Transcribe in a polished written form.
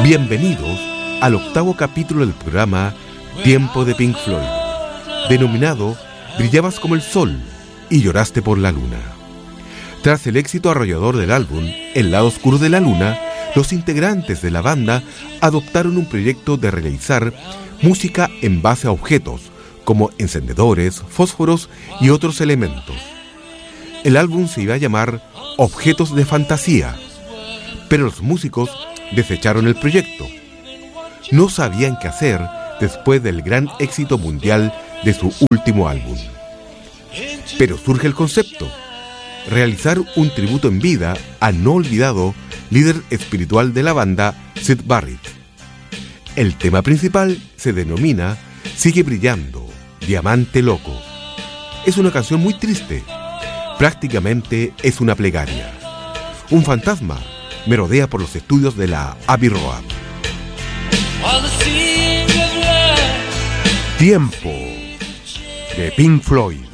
Bienvenidos al octavo capítulo del programa Tiempo de Pink Floyd, denominado Brillabas como el sol y lloraste por la luna. Tras el éxito arrollador del álbum El lado oscuro de la luna, los integrantes de la banda adoptaron un proyecto de realizar música en base a objetos, como encendedores, fósforos y otros elementos. El álbum se iba a llamar Objetos de Fantasía, pero los músicos desecharon el proyecto. No sabían qué hacer después del gran éxito mundial de su último álbum. Pero surge el concepto: realizar un tributo en vida al no olvidado líder espiritual de la banda, Syd Barrett. El tema principal se denomina Sigue brillando, Diamante Loco. Es una canción muy triste. Prácticamente es una plegaria. Un fantasma merodea por los estudios de la Abbey Road. Tiempo de Pink Floyd.